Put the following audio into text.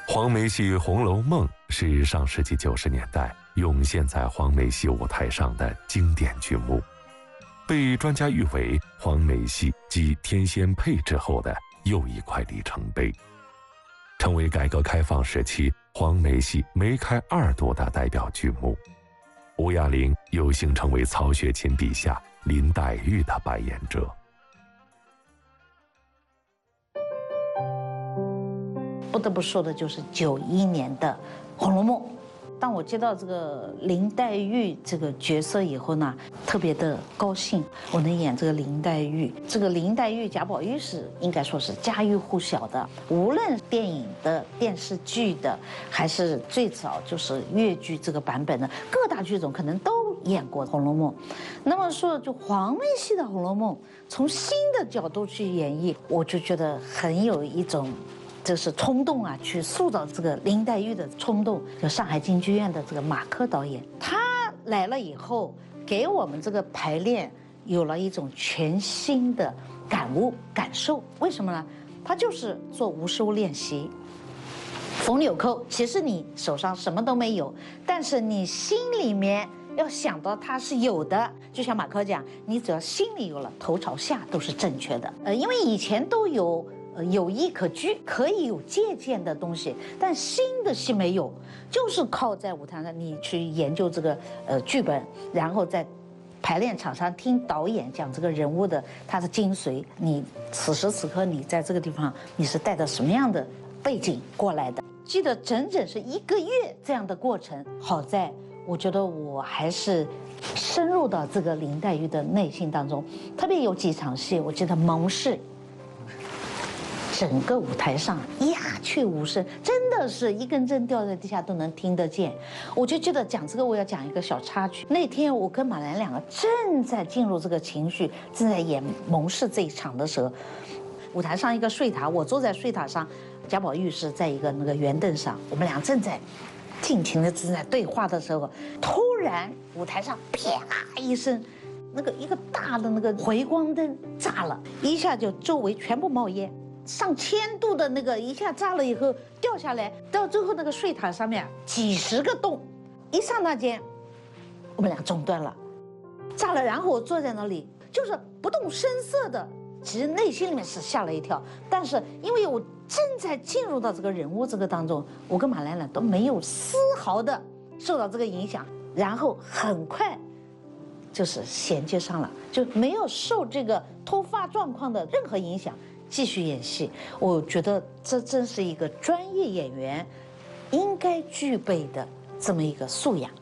黄梅戏《红楼梦》是上世纪90年代涌现在黄梅戏舞台上的经典剧目，被专家誉为黄梅戏继天仙配之后的又一块里程碑，成为改革开放时期黄梅戏梅开二度的代表剧目。吴亚玲有幸成为曹雪芹笔下林黛玉的扮演者。 不得不说的就是91年的《红楼梦》。当我接到这个林黛玉这个角色以后呢，特别的高兴，我能演这个林黛玉。这个林黛玉、贾宝玉是应该说是家喻户晓的，无论电影的、电视剧的，还是最早就是粤剧这个版本的，各大剧种可能都演过《红楼梦》。那么说，就黄梅戏的《红楼梦》，从新的角度去演绎，我就觉得很有一种。就是冲动啊，去塑造这个林黛玉的冲动。就上海京剧院的这个马克导演，他来了以后，给我们这个排练有了一种全新的感悟、感受。为什么呢？他就是做无收练习，缝纽扣。其实你手上什么都没有，但是你心里面要想到它是有的。就像马克讲，你只要心里有了，头朝下都是正确的。因为以前都有。有意可居，可以有借鉴的东西，但新的戏没有，就是靠在舞台上你去研究这个剧本，然后在排练场上听导演讲这个人物的他的精髓。你此时此刻你在这个地方，你是带着什么样的背景过来的？记得整整是1个月这样的过程。好在我觉得我还是深入到这个林黛玉的内心当中，特别有几场戏，我记得蒙氏。整个舞台上鸦雀无声，真的是一根针掉在地下都能听得见。我就记得讲这个，我要讲一个小插曲。那天我跟马兰两个正在进入这个情绪，正在演蒙氏这一场的时候，舞台上一个睡塔，我坐在睡塔上，贾宝玉是在一个那个圆凳上，我们俩正在尽情的正在对话的时候，突然舞台上啪一声，那个一个大的那个回光灯炸了，一下就周围全部冒烟。上千度的那个一下炸了以后掉下来，到最后那个睡塔上面几十个洞，一刹那间，我们俩中断了，炸了。然后我坐在那里，就是不动声色的，其实内心里面是吓了一跳，但是因为我正在进入到这个人物这个当中，我跟马兰兰都没有丝毫的受到这个影响，然后很快就是衔接上了，就没有受这个突发状况的任何影响。继续演戏，我觉得这真是一个专业演员应该具备的这么一个素养。